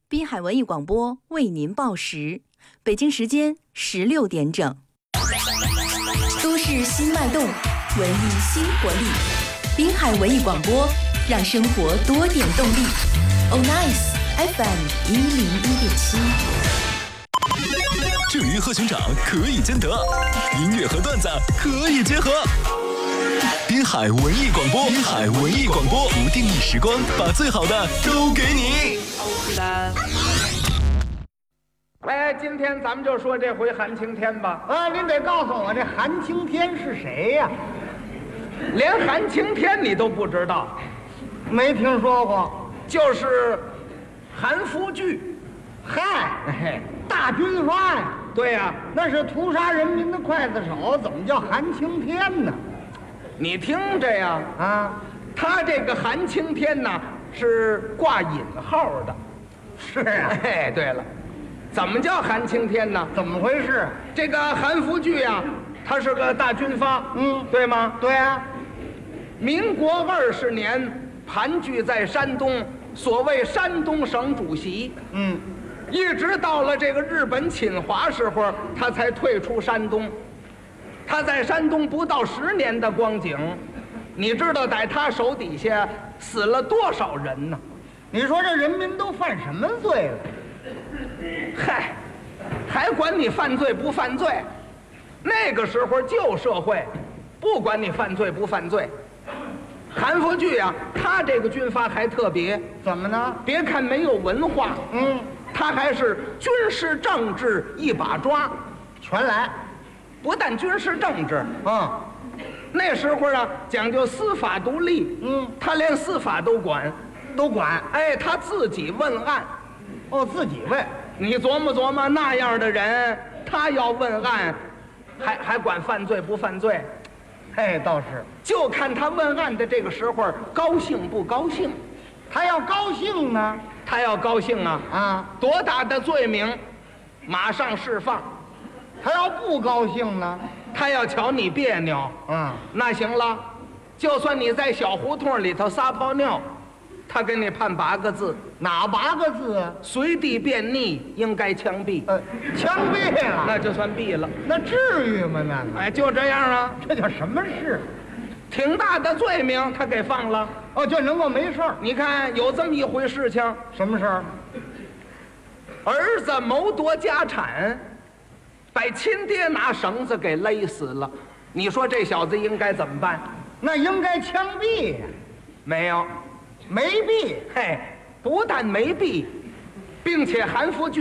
滨海文艺广播为您报时，北京时间16点整。都市新脉动，文艺新活力。滨海文艺广播，让生活多点动力。Oh Nice FM 101.7。 正音和寻找可以兼得，音乐和段子可以结合。滨海文艺广播，滨海文艺广播，不定义时光，把最好的都给你。 来，今天咱们就说这回韩青天吧。 您得告诉我这韩青天是谁呀？ 连韩青天你都不知道？ 没听说过。 就是韩复榘。 嗨，大军阀呀。 对呀， 那是屠杀人民的刽子手，怎么叫韩青天呢？ 你听着呀，他这个韩青天呢是挂引号的。 是啊。 哎，对了，怎么叫韩青天呢？ 怎么回事？ 这个韩复榘呀，他是个大军阀，对吗？ 对啊。 民国20年盘踞在山东，所谓山东省主席。一直到了这个日本侵华时候，他才退出山东。他在山东不到10年的光景，你知道在他手底下死了多少人呢？ 你说这人民都犯什么罪了？ 嗨，还管你犯罪不犯罪？那个时候旧社会，不管你犯罪不犯罪。韩复榘呀，他这个军阀还特别， 怎么呢？ 别看没有文化，他还是军事政治一把抓， 全来。 不但军事政治，那时候啊讲究司法独立，他连司法都管，哎，他自己问案。 自己问。 你琢磨琢磨，那样的人，他要问案，还管犯罪不犯罪？ 哎，倒是。 就看他问案的这个时候高兴不高兴。 他要高兴呢？ 他要高兴啊，多大的罪名，马上释放。 他要不高兴呢？ 他要瞧你别扭，那行了，就算你在小胡同里头撒泡尿，他给你判8个字。 哪8个字啊？ 随地便溺，应该枪毙。 枪毙了？ 那就算毙了。 那至于吗？那个？ 哎，就这样啊。 这叫什么事？ 挺大的罪名，他给放了。 就能够没事儿。 你看有这么一回事情。 什么事儿？ 儿子谋夺家产，把亲爹拿绳子给勒死了。你说这小子应该怎么办？ 那应该枪毙呀。 没有， 没毙。 嘿，不但没毙，并且韩复榘